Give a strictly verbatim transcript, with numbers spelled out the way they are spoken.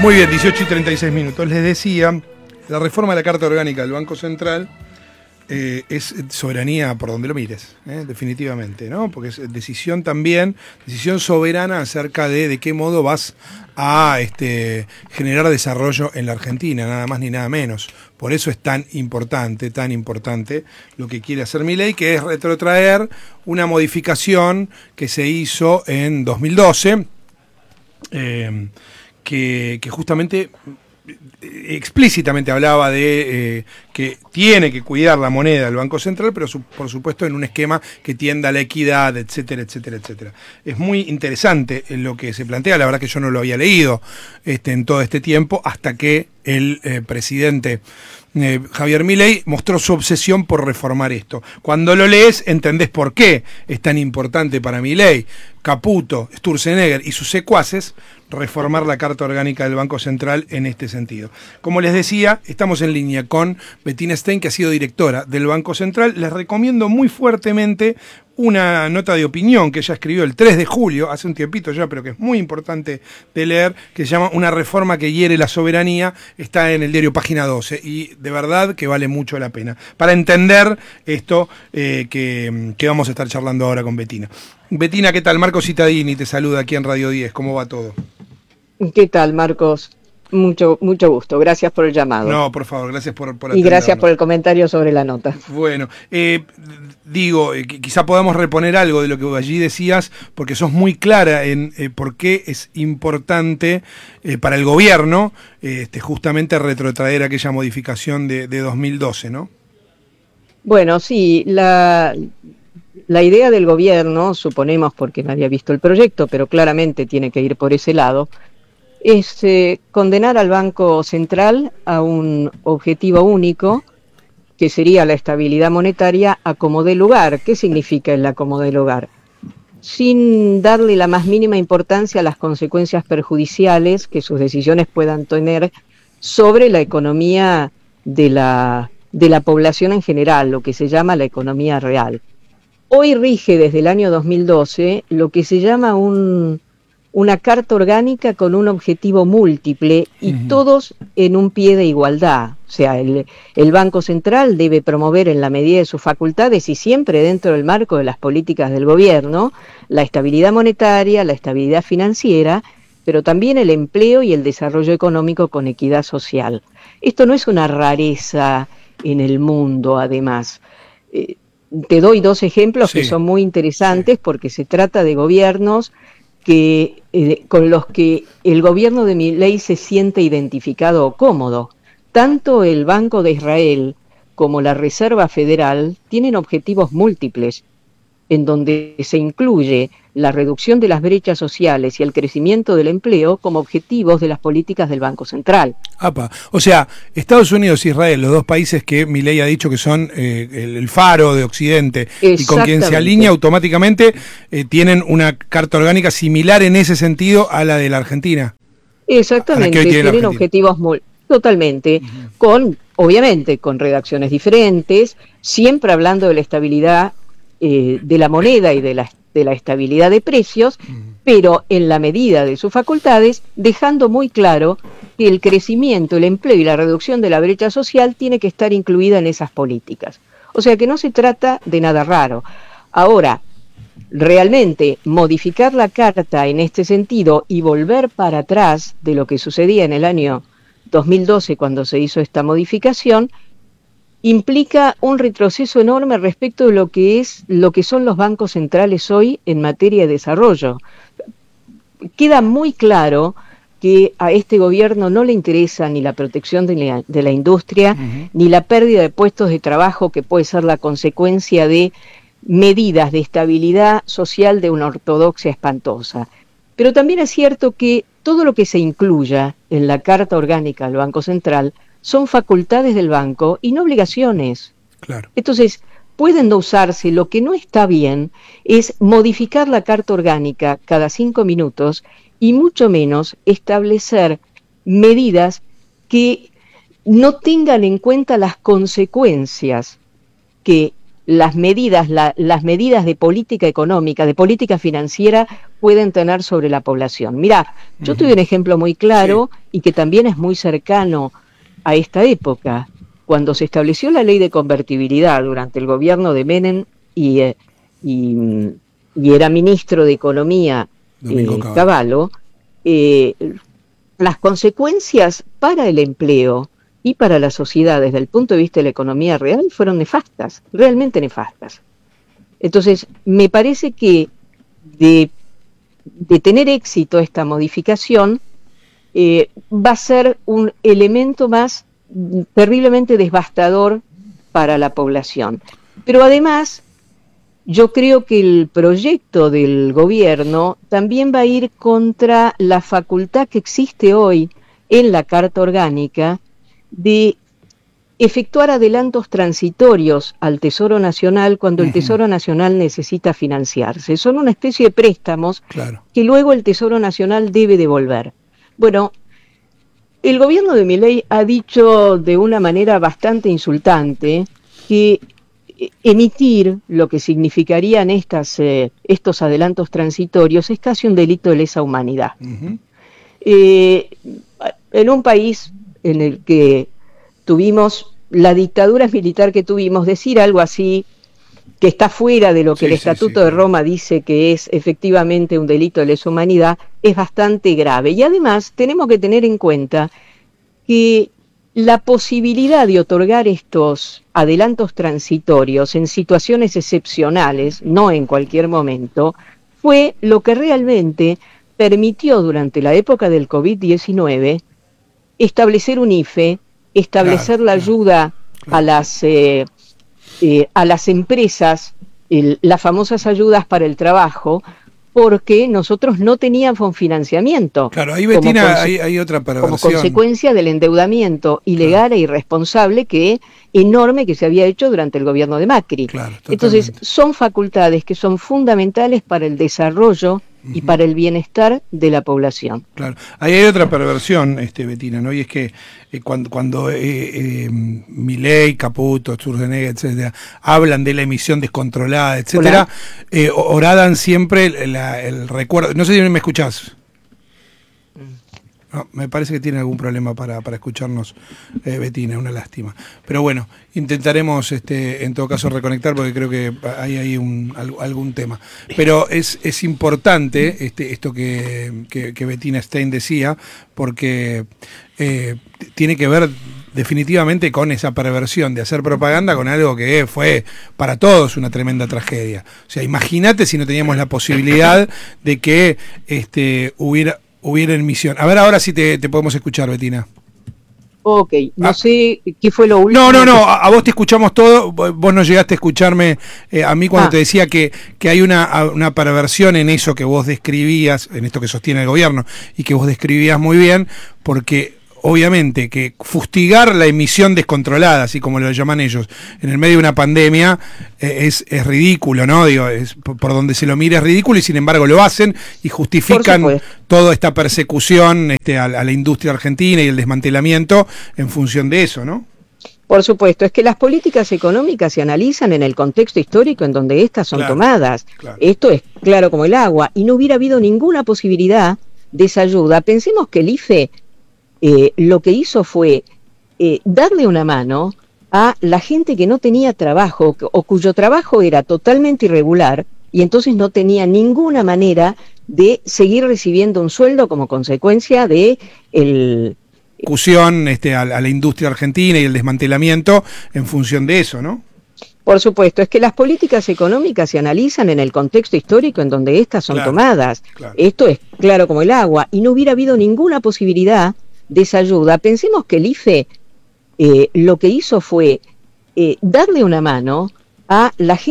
Muy bien, dieciocho y treinta y seis minutos. Les decía, la reforma de la Carta Orgánica del Banco Central eh, es soberanía por donde lo mires, eh, definitivamente, ¿no? Porque es decisión también, decisión soberana acerca de de qué modo vas a este, generar desarrollo en la Argentina, nada más ni nada menos. Por eso es tan importante, tan importante lo que quiere hacer Milei, que es retrotraer una modificación que se hizo en dos mil doce, eh, que, que justamente explícitamente hablaba de eh, que tiene que cuidar la moneda del Banco Central, pero su, por supuesto en un esquema que tienda a la equidad, etcétera, etcétera, etcétera. Es muy interesante lo que se plantea, la verdad que yo no lo había leído este, en todo este tiempo, hasta que el eh, presidente eh, Javier Milei mostró su obsesión por reformar esto. Cuando lo lees entendés por qué es tan importante para Milei, Caputo, Sturzenegger y sus secuaces reformar la Carta Orgánica del Banco Central en este sentido. Como les decía, estamos en línea con Bettina Stein, que ha sido directora del Banco Central. Les recomiendo muy fuertemente una nota de opinión que ella escribió el tres de julio, hace un tiempito ya, pero que es muy importante de leer, que se llama Una reforma que hiere la soberanía. Está en el diario Página doce y de verdad que vale mucho la pena para entender esto eh, que, que vamos a estar charlando ahora con Bettina. Bettina, ¿qué tal? Marcos Cittadini te saluda aquí en Radio diez. ¿Cómo va todo? ¿Qué tal, Marcos? Mucho mucho gusto. Gracias por el llamado. No, por favor, gracias por, por atendernos. Y gracias por el comentario sobre la nota. Bueno, eh, digo, eh, quizá podamos reponer algo de lo que allí decías, porque sos muy clara en eh, por qué es importante eh, para el gobierno eh, este, justamente retrotraer aquella modificación de, de dos mil doce, ¿no? Bueno, sí, la... La idea del gobierno, suponemos porque nadie ha visto el proyecto, pero claramente tiene que ir por ese lado, es eh, condenar al Banco Central a un objetivo único, que sería la estabilidad monetaria a como dé lugar. ¿Qué significa el a como dé lugar? Sin darle la más mínima importancia a las consecuencias perjudiciales que sus decisiones puedan tener sobre la economía de la, de la población en general, lo que se llama la economía real. Hoy rige desde el año dos mil doce lo que se llama un, una carta orgánica con un objetivo múltiple y uh-huh. todos en un pie de igualdad. O sea, el, el Banco Central debe promover en la medida de sus facultades y siempre dentro del marco de las políticas del gobierno la estabilidad monetaria, la estabilidad financiera, pero también el empleo y el desarrollo económico con equidad social. Esto no es una rareza en el mundo, además. Eh, Te doy dos ejemplos sí, que son muy interesantes sí. porque se trata de gobiernos que, eh, con los que el gobierno de Milei se siente identificado o cómodo. Tanto el Banco de Israel como la Reserva Federal tienen objetivos múltiples, en donde se incluye la reducción de las brechas sociales y el crecimiento del empleo como objetivos de las políticas del Banco Central. Apa. O sea, Estados Unidos e Israel, los dos países que Milei ha dicho que son eh, el, el faro de Occidente y con quien se alinea automáticamente, eh, tienen una carta orgánica similar en ese sentido a la de la Argentina. Exactamente, tiene tienen objetivos muy, totalmente, uh-huh. con, obviamente, con redacciones diferentes, siempre hablando de la estabilidad Eh, de la moneda y de la, de la estabilidad de precios, uh-huh. pero en la medida de sus facultades, dejando muy claro que el crecimiento, el empleo y la reducción de la brecha social tiene que estar incluida en esas políticas. O sea que no se trata de nada raro. Ahora, realmente modificar la carta en este sentido y volver para atrás de lo que sucedía en el año dos mil doce cuando se hizo esta modificación, implica un retroceso enorme respecto de lo que es lo que son los bancos centrales hoy en materia de desarrollo. Queda muy claro que a este gobierno no le interesa ni la protección de la, de la industria, uh-huh. ni la pérdida de puestos de trabajo que puede ser la consecuencia de medidas de estabilidad social de una ortodoxia espantosa. Pero también es cierto que todo lo que se incluya en la Carta Orgánica del Banco Central son facultades del banco y no obligaciones. Claro. Entonces, pueden no usarse. Lo que no está bien es modificar la Carta Orgánica cada cinco minutos y mucho menos establecer medidas que no tengan en cuenta las consecuencias que las medidas, la, las medidas de política económica, de política financiera pueden tener sobre la población. Mirá, yo uh-huh. tuve un ejemplo muy claro sí. y que también es muy cercano a esta época. Cuando se estableció la ley de convertibilidad durante el gobierno de Menem y, eh, y, y era ministro de Economía eh, Cavallo, eh, las consecuencias para el empleo y para la sociedad desde el punto de vista de la economía real fueron nefastas, realmente nefastas. Entonces, me parece que de, de tener éxito esta modificación, eh, va a ser un elemento más terriblemente devastador para la población. Pero además, yo creo que el proyecto del gobierno también va a ir contra la facultad que existe hoy en la Carta Orgánica de efectuar adelantos transitorios al Tesoro Nacional cuando uh-huh. el Tesoro Nacional necesita financiarse. Son una especie de préstamos claro. que luego el Tesoro Nacional debe devolver. Bueno, el gobierno de Milei ha dicho de una manera bastante insultante que emitir lo que significarían estas, eh, estos adelantos transitorios es casi un delito de lesa humanidad. Uh-huh. Eh, en un país en el que tuvimos la dictadura militar que tuvimos, decir algo así que está fuera de lo que sí, el Estatuto sí, sí. de Roma dice que es efectivamente un delito de lesa humanidad, es bastante grave. Y además tenemos que tener en cuenta que la posibilidad de otorgar estos adelantos transitorios en situaciones excepcionales, no en cualquier momento, fue lo que realmente permitió durante la época del COVID diecinueve establecer un I F E, establecer claro, la ayuda claro. a las eh, eh, a las empresas, el, las famosas ayudas para el trabajo, porque nosotros no teníamos financiamiento. Claro, ahí Bettina, hay, hay otra perversión. Como consecuencia del endeudamiento ilegal claro. e irresponsable que enorme que se había hecho durante el gobierno de Macri. Claro, entonces, son facultades que son fundamentales para el desarrollo y para el bienestar de la población. Claro, ahí hay otra perversión, este, Bettina, ¿no? Y es que eh, cuando, cuando eh, eh, Milei, Caputo, Sturzenegger, etcétera, hablan de la emisión descontrolada, etcétera, eh, oradan siempre la, el recuerdo. No sé si me escuchás. No, me parece que tiene algún problema para, para escucharnos, eh, Bettina, una lástima. Pero bueno, intentaremos este, en todo caso reconectar porque creo que hay ahí un, algún tema. Pero es, es importante este, esto que, que, que Bettina Stein decía, porque eh, tiene que ver definitivamente con esa perversión de hacer propaganda con algo que fue para todos una tremenda tragedia. O sea, imagínate si no teníamos la posibilidad de que este, hubiera... hubiera emisión. A ver, ahora sí te, te podemos escuchar, Bettina. Ok, no ah. sé qué fue lo último. No, no, no, a, a vos te escuchamos todo, vos no llegaste a escucharme eh, a mí cuando ah. te decía que, que hay una, una perversión en eso que vos describías, en esto que sostiene el gobierno, y que vos describías muy bien, porque obviamente que fustigar la emisión descontrolada, así como lo llaman ellos, en el medio de una pandemia, eh, es, es ridículo, ¿no? Digo, es, por, por donde se lo mire es ridículo y sin embargo lo hacen y justifican toda esta persecución este, a, a la industria argentina y el desmantelamiento en función de eso, ¿no? Por supuesto, es que las políticas económicas se analizan en el contexto histórico en donde éstas son claro, tomadas. Claro. Esto es claro como el agua y no hubiera habido ninguna posibilidad de esa ayuda. Pensemos que el I F E Eh, lo que hizo fue eh, darle una mano a la gente que no tenía trabajo o cuyo trabajo era totalmente irregular y entonces no tenía ninguna manera de seguir recibiendo un sueldo como consecuencia de el discusión este, a, a la industria argentina y el desmantelamiento en función de eso, ¿no? Por supuesto, es que las políticas económicas se analizan en el contexto histórico en donde éstas son claro, tomadas. Claro. Esto es claro como el agua y no hubiera habido ninguna posibilidad de esa ayuda. Pensemos que el I F E eh, lo que hizo fue eh, darle una mano a la gente